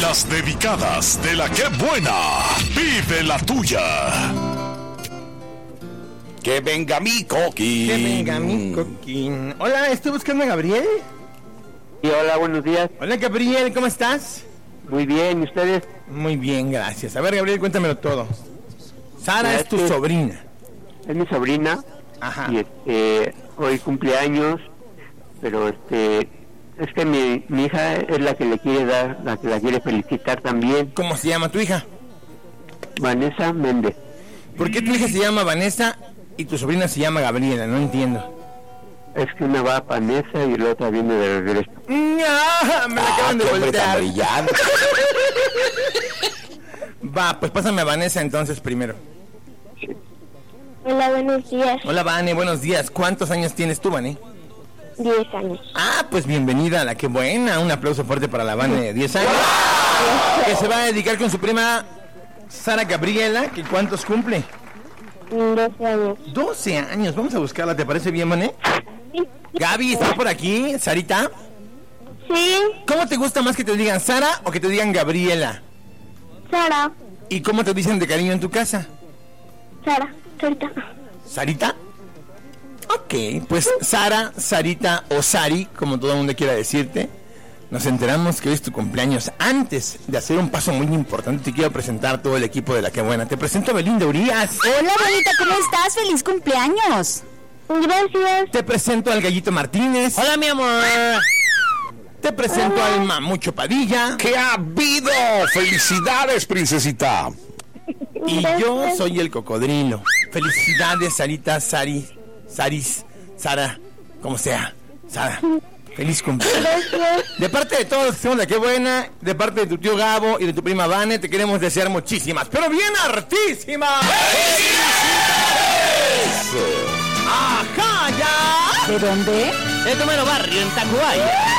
Las dedicadas de la que buena. Vive la tuya. Que venga mi coquín. Que venga mi coquín. Hola, estoy buscando a Gabriel. Sí, hola, buenos días. Hola, Gabriel, ¿cómo estás? Muy bien, ¿y ustedes? Muy bien, gracias. A ver, Gabriel, cuéntamelo todo. Sara es tu sobrina. Es mi sobrina. Ajá. Y hoy cumpleaños, pero es que mi hija es la que le quiere dar, la que la quiere felicitar también. ¿Cómo se llama tu hija? Vanessa Méndez. ¿Por qué tu hija se llama Vanessa y tu sobrina se llama Gabriela? No entiendo. Es que una va a Vanessa y la otra viene de regreso. ¡Ah! Me la acaban de voltear. Brillante. Va, pues pásame a Vanessa entonces primero. Hola, buenos días. Hola, Vane, buenos días. ¿Cuántos años tienes tú, Vane? 10 años. Ah, pues bienvenida a la que buena. Un aplauso fuerte para la Vane de 10 años. Que se va a dedicar con su prima Sara Gabriela, que ¿cuántos cumple? 12 años. 12 años. Vamos a buscarla, ¿te parece bien, Vane? Sí. Gaby, ¿está por aquí? ¿Sarita? Sí. ¿Cómo te gusta más que te digan Sara o que te digan Gabriela? Sara. ¿Y cómo te dicen de cariño en tu casa? Sara. Sarita. ¿Sarita? Ok, pues Sara, Sarita o Sari, como todo el mundo quiera decirte, nos enteramos que hoy es tu cumpleaños. Antes de hacer un paso muy importante, te quiero presentar todo el equipo de La Que Buena. Te presento a Belinda Urias. Hola, bonita, ¿cómo estás? ¡Feliz cumpleaños! Gracias. Te presento al Gallito Martínez. Hola, mi amor. Te presento al Mamucho Padilla. ¿Qué ha habido? ¡Felicidades, princesita! Y yo soy el Cocodrilo. Felicidades, Sarita, Sari, Saris, Sara, como sea. Sara, feliz cumpleaños. Gracias. De parte de todos los que somos de La Que Buena, de parte de tu tío Gabo y de tu prima Vane, te queremos desear muchísimas, pero bien hartísimas. ¡Ajá, ya! ¿De dónde? De tu mero barrio, en Tacubaya.